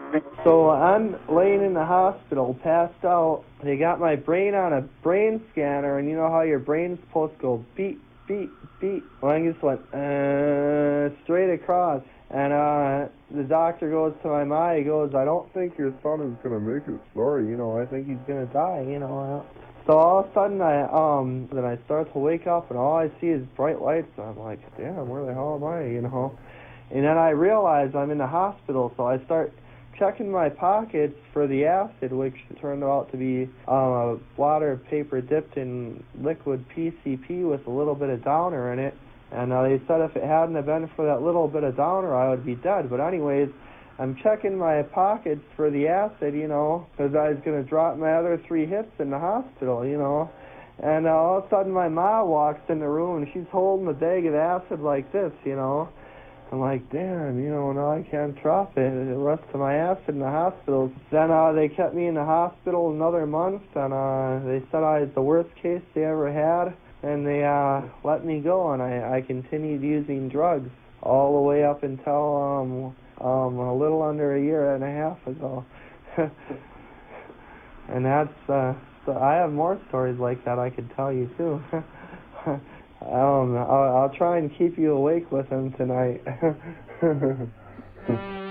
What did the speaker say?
So I'm laying in the hospital, passed out. They got my brain on a brain scanner, and you know how your brain's supposed to go beat, beat, beat. Well, I just went straight across. And the doctor goes to my ma, he goes, I don't think your son is gonna make it. Sorry, I think he's gonna die. So all of a sudden then I start to wake up, and all I see is bright lights, and I'm like, damn, where the hell am I? And then I realize I'm in the hospital, so I start checking my pockets for the acid, which turned out to be a water paper dipped in liquid PCP with a little bit of downer in it. And they said if it hadn't have been for that little bit of downer, I would be dead. But anyways, I'm checking my pockets for the acid, because I was going to drop my other 3 hits in the hospital, And all of a sudden my ma walks in the room, and she's holding the bag of acid like this, I'm like, damn, now I can't drop it. The rest of my acid in the hospital. Then they kept me in the hospital another month, and they said I was the worst case they ever had, and they let me go, and I continued using drugs all the way up until a little under a year and a half ago. And that's, so I have more stories like that I could tell you, too. I'll try and keep you awake with them tonight.